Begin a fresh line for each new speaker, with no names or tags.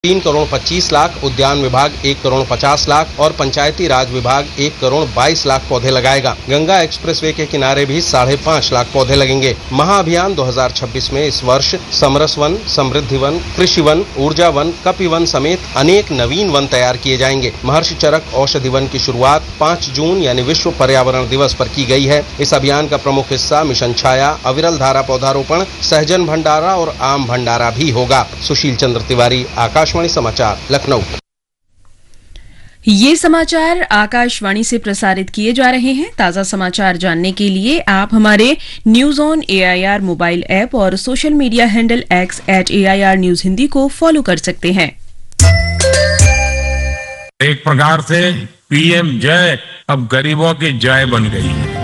3 करोड़ 25 लाख, उद्यान विभाग 1 करोड़ 50 लाख और पंचायती राज विभाग 1 करोड़ 22 लाख पौधे लगाएगा। गंगा एक्सप्रेसवे के किनारे भी 5.5 लाख पौधे लगेंगे। महाअभियान 2026 में इस वर्ष समरस वन, समृद्धि वन, कृषि वन, ऊर्जा वन, कपिवन समेत अनेक नवीन वन तैयार किए जाएंगे। महर्षि चरक औषधि वन की शुरुआत 5 जून यानी विश्व पर्यावरण दिवस पर की गई है। इस अभियान का प्रमुख हिस्सा मिशन छाया, अविरल धारा पौधारोपण, सहजन भंडारा और आम भंडारा भी होगा। सुशील चंद्र तिवारी, आकाशवाणी समाचार, लखनऊ।
ये समाचार आकाशवाणी से प्रसारित किए जा रहे हैं। ताजा समाचार जानने के लिए आप हमारे news on AIR mobile app और social media handle X @AIR News Hindi को फॉलो कर सकते हैं।
एक प्रकार से PM जय अब गरीबों की जय बन गई है।